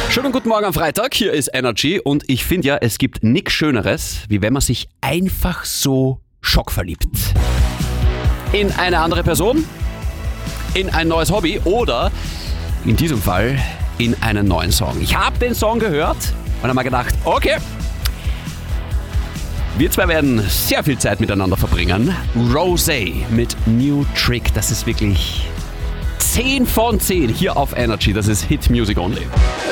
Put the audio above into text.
Schönen guten Morgen am Freitag, hier ist Energy und ich finde ja, es gibt nichts Schöneres, wie wenn man sich einfach so schockverliebt. In eine andere Person, in ein neues Hobby oder in diesem Fall in einen neuen Song. Ich habe den Song gehört und habe mir gedacht, okay, wir zwei werden sehr viel Zeit miteinander verbringen. Rosé mit New Trick, das ist wirklich 10 von 10 hier auf Energy, das ist Hit Music Only.